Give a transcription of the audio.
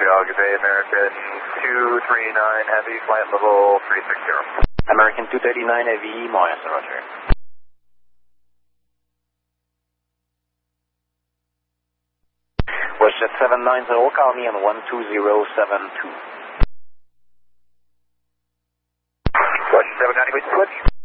Montreal, good day, American 239 Heavy, flight level 360. American 239 Heavy, Montreal, Roger. WestJet 790, call me on 12072. WestJet 790, switch.